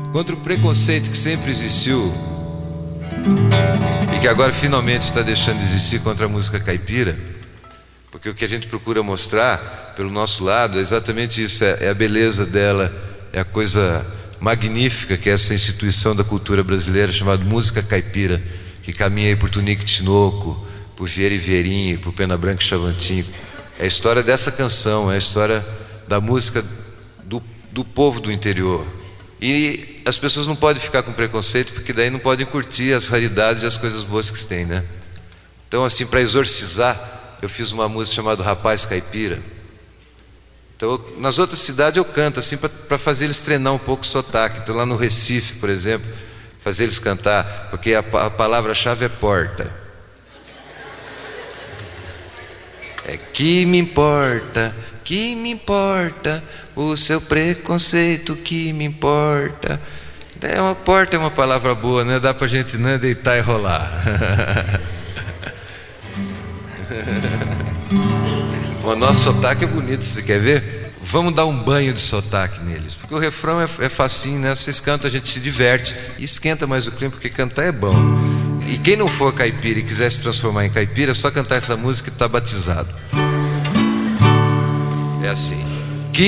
contra o preconceito que sempre existiu e que agora finalmente está deixando de existir contra a música caipira, porque o que a gente procura mostrar pelo nosso lado é exatamente isso, é a beleza dela, é a coisa magnífica que é essa instituição da cultura brasileira chamada música caipira, que caminha aí por Tunique Tinoco, por Vieira e Vieirinho, por Pena Branca e Chavantinho. É a história dessa canção, é a história da música do povo do interior. E as pessoas não podem ficar com preconceito, porque daí não podem curtir as raridades e as coisas boas que têm, né? Então, assim, para exorcizar, eu fiz uma música chamada Rapaz Caipira. Então, nas outras cidades eu canto, assim, para fazer eles treinar um pouco o sotaque. Então, lá no Recife, por exemplo, fazer eles cantar, porque a palavra-chave é porta. É que me importa o seu preconceito, que me importa. Uma porta é uma palavra boa, né? Dá pra gente, né, deitar e rolar. O nosso sotaque é bonito, você quer ver? Vamos dar um banho de sotaque neles, porque o refrão é facinho, né? Vocês cantam, a gente se diverte e esquenta mais o clima, porque cantar é bom. E quem não for caipira e quiser se transformar em caipira, é só cantar essa música e tá batizado. É assim.